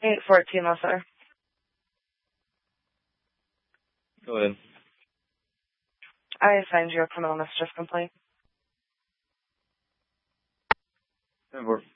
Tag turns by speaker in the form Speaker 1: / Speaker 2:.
Speaker 1: 814, sir.
Speaker 2: Go ahead.
Speaker 1: I assigned you a criminal mischief complaint.
Speaker 2: 10-4.